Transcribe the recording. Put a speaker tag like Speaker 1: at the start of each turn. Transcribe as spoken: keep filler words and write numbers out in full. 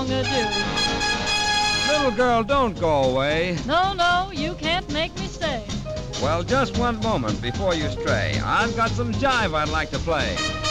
Speaker 1: ado.
Speaker 2: Little girl, don't go away.
Speaker 1: No, no, you can't make me stay.
Speaker 2: Well, just one moment before you stray. I've got some jive I'd like to play.